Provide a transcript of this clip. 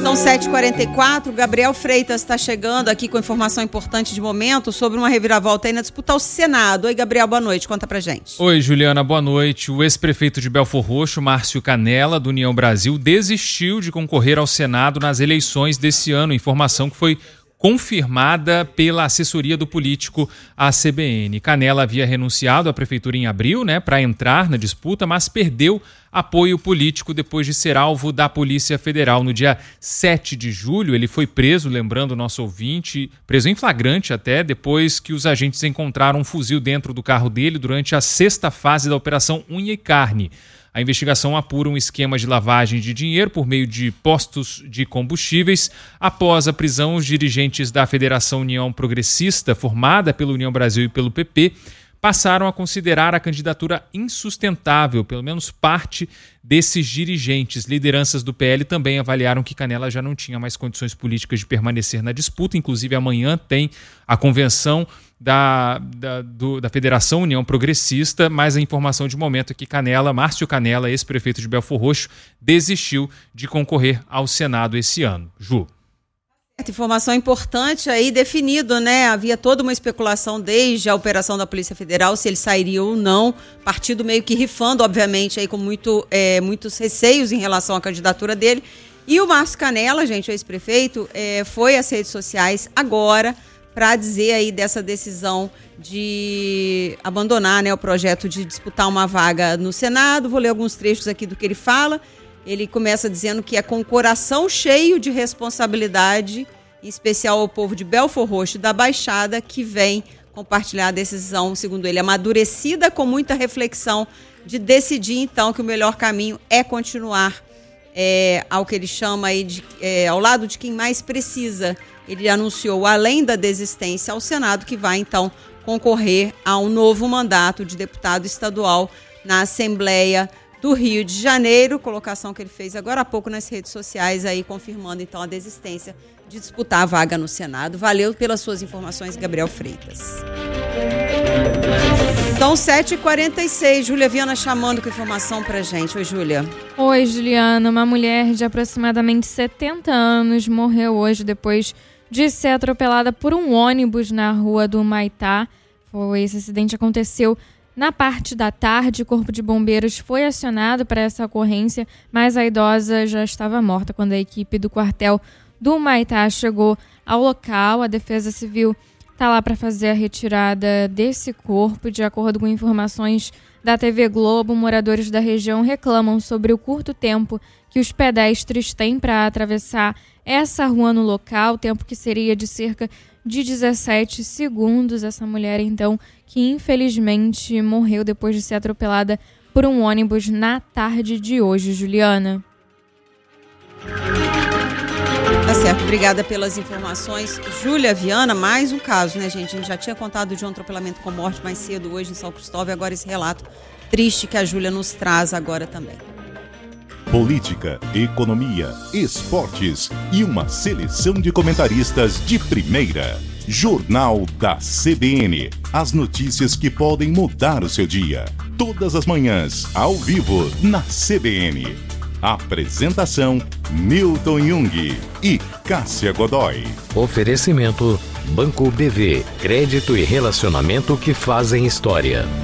São 7h44, Gabriel Freitas está chegando aqui com informação importante de momento sobre uma reviravolta aí na disputa ao Senado. Oi, Gabriel, boa noite, conta pra gente. Oi, Juliana, boa noite. O ex-prefeito de Belfor Roxo, Márcio Canella, do União Brasil, desistiu de concorrer ao Senado nas eleições desse ano, informação que foi confirmada pela assessoria do político à CBN. Canella havia renunciado à prefeitura em abril, para entrar na disputa, mas perdeu apoio político depois de ser alvo da Polícia Federal. No dia 7 de julho, ele foi preso, lembrando o nosso ouvinte, preso em flagrante até, depois que os agentes encontraram um fuzil dentro do carro dele durante a 6ª fase da Operação Unha e Carne. A investigação apura um esquema de lavagem de dinheiro por meio de postos de combustíveis. Após a prisão, os dirigentes da Federação União Progressista, formada pela União Brasil e pelo PP, passaram a considerar a candidatura insustentável. Pelo menos parte desses dirigentes. Lideranças do PL também avaliaram que Canella já não tinha mais condições políticas de permanecer na disputa. Inclusive, amanhã tem a convenção da Federação União Progressista, mas a informação de momento é que Márcio Canella, ex-prefeito de Belfor Roxo, desistiu de concorrer ao Senado esse ano. Ju. Informação importante aí, definido, Havia toda uma especulação desde a operação da Polícia Federal, se ele sairia ou não, partido meio que rifando, obviamente, aí com muitos receios em relação à candidatura dele. E o Márcio Canella, gente, o ex-prefeito, foi às redes sociais agora para dizer aí dessa decisão de abandonar, o projeto de disputar uma vaga no Senado. Vou ler alguns trechos aqui do que ele fala. Ele começa dizendo que é com o coração cheio de responsabilidade, em especial ao povo de Belfor Roxo e da Baixada, que vem compartilhar a decisão, segundo ele, amadurecida com muita reflexão, de decidir, então, que o melhor caminho é continuar ao que ele chama aí ao lado de quem mais precisa. Ele anunciou, além da desistência ao Senado, que vai, então, concorrer a um novo mandato de deputado estadual na Assembleia do Rio de Janeiro, colocação que ele fez agora há pouco nas redes sociais, aí confirmando então a desistência de disputar a vaga no Senado. Valeu pelas suas informações, Gabriel Freitas. São 7h46, Júlia Viana chamando com informação pra gente. Oi, Júlia. Oi, Juliana. Uma mulher de aproximadamente 70 anos morreu hoje depois de ser atropelada por um ônibus na rua do Humaitá. Esse acidente aconteceu na parte da tarde. O Corpo de Bombeiros foi acionado para essa ocorrência, mas a idosa já estava morta quando a equipe do quartel do Humaitá chegou ao local. A Defesa Civil está lá para fazer a retirada desse corpo. De acordo com informações da TV Globo, moradores da região reclamam sobre o curto tempo que os pedestres têm para atravessar essa rua no local, tempo que seria de cerca de 17 segundos. Essa mulher, então, que infelizmente morreu depois de ser atropelada por um ônibus na tarde de hoje, Juliana. Tá certo, obrigada pelas informações. Júlia Viana, mais um caso, gente? A gente já tinha contado de um atropelamento com morte mais cedo hoje em São Cristóvão, e agora esse relato triste que a Júlia nos traz agora também. Política, economia, esportes e uma seleção de comentaristas de primeira. Jornal da CBN. As notícias que podem mudar o seu dia. Todas as manhãs, ao vivo, na CBN. Apresentação: Newton Jung e Cássia Godoy. Oferecimento: Banco BV. Crédito e relacionamento que fazem história.